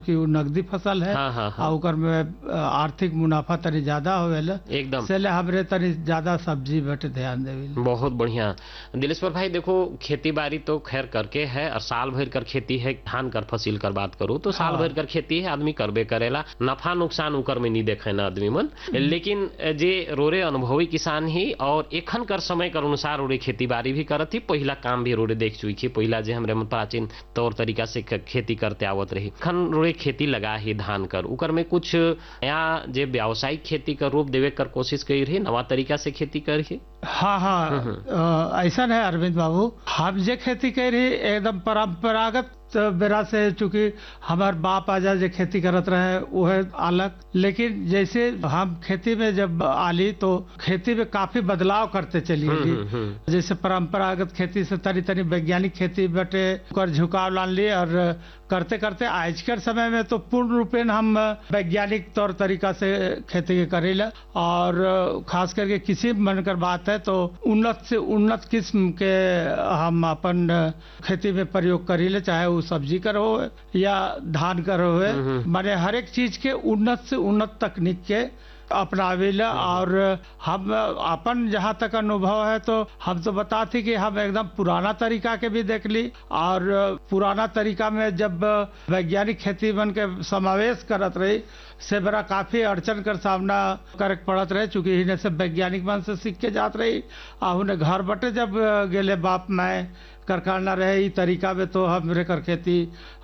कि वो नकदी फसल है। हाँ, हाँ, हाँ। और ओकर में आर्थिक मुनाफा तनी ज्यादा होवेला, एकदम इसलिए हमरे तनी ज्यादा सब्जी बटे ध्यान देवेला। बहुत बढ़िया। दिलेश्वर भाई देखो, खेती बाड़ी तो खैर करके है और साल भर कर खेती है। धान कर फसिल कर बात करूँ तो साल हाँ। भर कर खेती है, आदमी करबे करेला। नफा नुकसान उकर में नहीं देखे ना आदमी मन, लेकिन जे रोरे अनुभवी किसान ही और एखन कर समय कर अनुसार रोरे खेती बाड़ी भी करत ही। पहिला काम भी रोरे देख चुकी, पहिला जे हमरे प्राचीन तौर तरीका से खेती करते आवत रही। खन रोरे खेती लगा ही धान कर, उकर में कुछ यहाँ जे व्यावसायिक खेती का रूप देवे कर कोशिश करी रही, नवा तरीका से खेती करी। हाँ हाँ, ऐसा है अरविंद बाबू, हम जे खेती कर रही एकदम परंपरागत बेरा से, चूंकि हमार बाप आजा जो खेती करत रहे वो है अलग। लेकिन जैसे हम खेती में जब आली तो खेती में काफी बदलाव करते चली गई। जैसे परंपरागत खेती से तनी तनी वैज्ञानिक खेती बटे कर झुकाव लान ली, और करते करते आज के समय में तो पूर्ण रूपेण हम वैज्ञानिक तौर तरीका से खेती करेला। और खास करके किसी मन कर बात है तो उन्नत से उन्नत किस्म के हम अपन खेती में प्रयोग करेले, चाहे वो सब्जी कर हो या धान कर हो। माने हर एक चीज के उन्नत से उन्नत तकनीक के अपनावेला। और हम अपन जहाँ तक अनुभव है तो हम तो बताते कि हम एकदम पुराना तरीका के भी देख ली, और पुराना तरीका में जब वैज्ञानिक खेती मन के समावेश करत रही से बड़ा काफी अड़चन कर सामना करे पड़त रहे, चूंकि इन्हें से वैज्ञानिक मन से सीख के जात रही। और उन्हें घर बटे जब गेले बाप मैं करना रहे इस तरीका में, तो हमरे कर खेती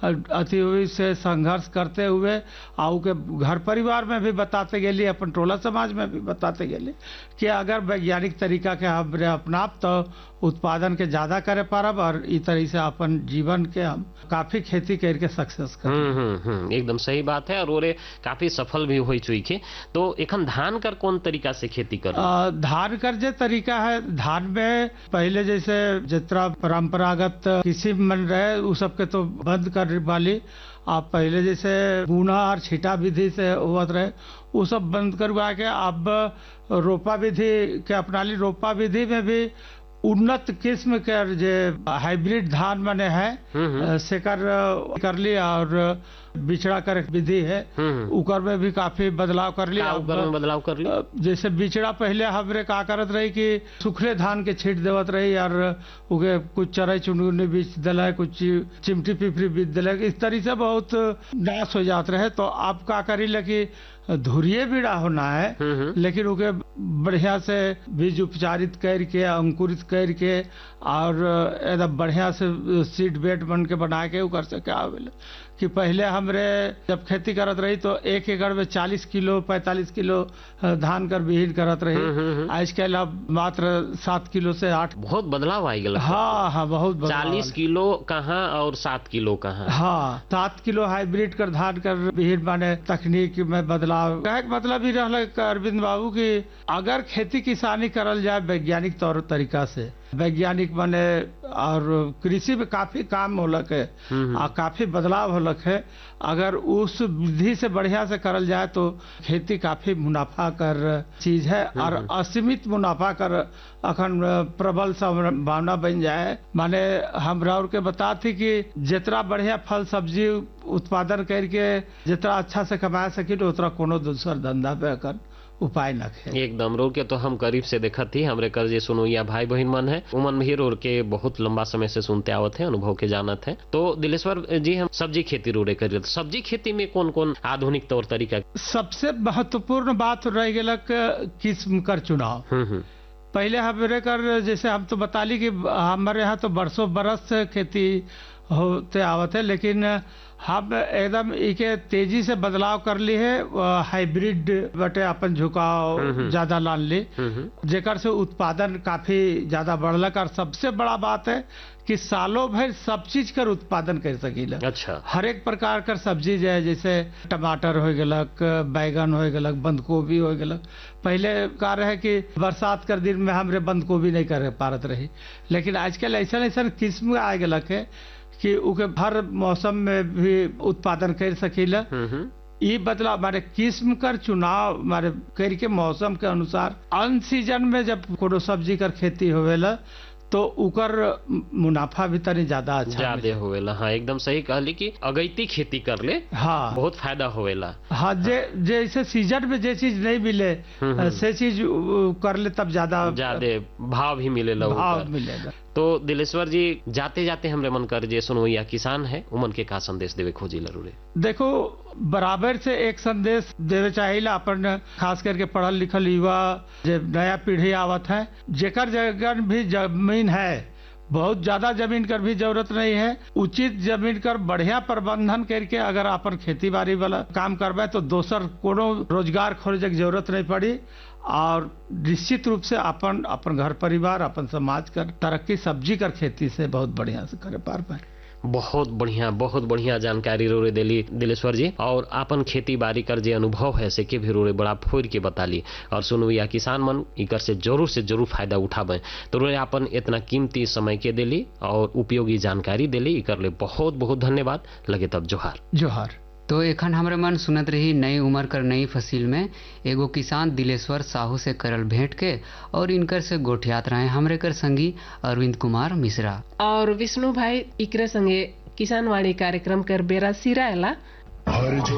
अति हुई से संघर्ष करते हुए आउ के घर परिवार में भी बताते गेली, अपन टोला समाज में भी बताते गेली कि अगर वैज्ञानिक तरीका के हमरे अपनाप तो उत्पादन के ज्यादा करे पारब, और इस तरह से अपन जीवन के हम काफी खेती करके सक्सेस कर। एकदम सही बात है, और ओरे काफी सफल भी हुई चुकी। तो एखन धान कर कौन तरीका से खेती कर? धान कर जे तरीका है, धान में पहले जैसे जितना परंपरागत किस्म मन रहे उ सबके तो बंद कर वाली, आप पहले जैसे बुना और छिटा विधि से होत रहे वो सब बंद करवा के अब रोपा विधि के अपना ली। रोपा विधि में भी उन्नत किस्म के जे हाइब्रिड धान बने हैं से कर ली, और बिचड़ा कर विधि है उकर में भी काफी बदलाव कर लिया। बदलाव कर लिया, जैसे बिचड़ा पहले हमरे का करत रही कि सूखले धान के छीट देवत रही, और उगे कुछ चराई चुनगुनी बीच दिला, कुछ चिमटी पिपरी बीच दिला, इस तरह से बहुत नाश हो जाते रहे। तो आप का करी कि धुरिये बीड़ा होना है, लेकिन उके बढ़िया से बीज उपचारित करके अंकुरित करके और एकदम बढ़िया से सीड बेड बन के बना के उकर से क्या होगा कि पहले हमरे जब खेती करत रही तो 1 एकड़ में 40 किलो 45 किलो धान कर बिहीन करत रही। आज के मात्र 7 किलो से 8। बहुत बदलाव आई गया। हाँ हाँ, बहुत बदलाव। 40 किलो कहाँ और 7 किलो कहाँ? हाँ, 7 किलो हाइब्रिड कर धान कर बिहीन माने तकनीक में बदलाव। कहे के मतलब ही रहा अरविंद बाबू की अगर खेती किसानी करल जाए वैज्ञानिक तौर तरीका से, वैज्ञानिक माने और कृषि में काफी काम होलक है और काफी बदलाव होलक है। अगर उस विधि से बढ़िया से करल जाए तो खेती काफी मुनाफा कर चीज है, और असीमित मुनाफा कर अखन प्रबल संभावना बन जाए। माने हम राउर के बताती कि जितना बढ़िया फल सब्जी उत्पादन करके जितना अच्छा से कमा सकी तो उतना कोनो दूसर धंधा पे कर उपाय न है। एकदम रोड के तो हम करीब से देखा थी, हमरे कर जे सुनोइया भाई बहन मन है उमन भी रोड के बहुत लंबा समय से सुनते आवत है, अनुभव के जानत है। तो दिलेश्वर जी, हम सब्जी खेती रोडे कर, सब्जी खेती में कौन कौन आधुनिक तौर तरीका? सबसे महत्वपूर्ण बात रह गया किस्म कर चुनाव। पहले हमारे कर जैसे हम तो बता ली कि हमारे यहाँ तो बरसों बरस खेती होते आवत है, लेकिन हम एकदम इके तेजी से बदलाव कर ली है। हाइब्रिड बटे अपन झुकाव ज्यादा लान ली, जेकर से उत्पादन काफी ज्यादा बढ़लक। और सबसे बड़ा बात है कि सालों भर सब चीज कर उत्पादन कर सकीला। अच्छा, हर एक प्रकार कर सब्जी जो है, जैसे टमाटर हो गलक, बैगन हो गलक, बंद गोभी हो गलक। पहले का रहे कि बरसात कर दिन में हमरे बंद गोभी नहीं कर पारत रही, लेकिन आजकल ऐसा ऐसा किस्म आ गलक है कि उके हर मौसम में भी उत्पादन कर सकीला। ये बदलाव मारे किस्म कर चुनाव मारे करके मौसम के अनुसार अन सीजन में जब कोनो सब्जी कर खेती होवेला तो उकर मुनाफा भी तनी ज्यादा अच्छा ज्यादा होवेला। हाँ एकदम सही कहली कि अगैती खेती कर ले हाँ बहुत फायदा होवेला। हाँ जैसे सीजन में जे चीज नहीं मिले से चीज कर ले तब ज्यादा भाव भी मिलेला, भाव मिलेगा। तो दिलेश्वर जी जाते जाते हमरे मन कर जे सुनवैया किसान है उमन के का संदेश देवे खोजी जरूर? देखो बराबर से एक संदेश देवे चाहिए अपन, खास करके पढ़ल लिखल युवा जो नया पीढ़ी आवत है, जेकर जगह भी जमीन है, बहुत ज्यादा जमीन कर भी जरूरत नहीं है, उचित जमीन कर बढ़िया प्रबंधन करके अगर अपन खेती बाड़ी वाला काम करबे तो दोसर कोनो रोजगार खोजे की जरूरत नहीं पड़ी और निश्चित रूप से अपन घर परिवार अपन समाज कर तरक्की सब्जी कर खेती से बहुत बढ़िया से करे पार पाए। बहुत बढ़िया जानकारी रोरे दिली दिलेश्वर जी, और अपन खेती बाड़ी कर जे अनुभव है से के भी रोरे बड़ा फोड़ के बताली और सुनवैया किसान मन इकर से जरूर फायदा उठाबे। तो रोरे अपन इतना कीमती समय के दिली और उपयोगी जानकारी दिली, इकर ले बहुत धन्यवाद। लगे तब जोहार। जोहार। तो एखन हमरे मन सुनत रही नई उम्र कर नई फसिल में एगो किसान दिलेश्वर साहू से करल भेंट के, और इनकर से गोठियात रहे हमरे कर संगी अरविंद कुमार मिश्रा और विष्णु भाई। इकरे संगे किसान वाणी कार्यक्रम कर बेरा सिरायला।